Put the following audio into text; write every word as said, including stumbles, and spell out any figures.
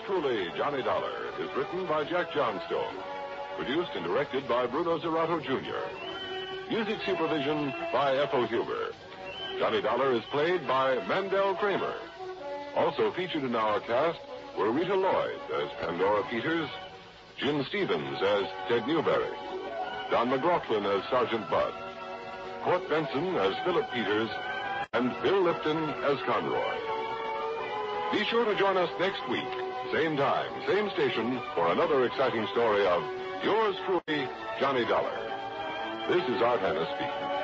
truly, Johnny Dollar, is written by Jack Johnstone. Produced and directed by Bruno Zerato, Junior Music supervision by Ethel Huber. Johnny Dollar is played by Mandel Kramer. Also featured in our cast were Rita Lloyd as Pandora Peters, Jim Stevens as Ted Newberry, Don McLaughlin as Sergeant Bud, Court Benson as Philip Peters, and Bill Lipton as Conroy. Be sure to join us next week, same time, same station, for another exciting story of yours truly, Johnny Dollar. This is Art Hanna speaking.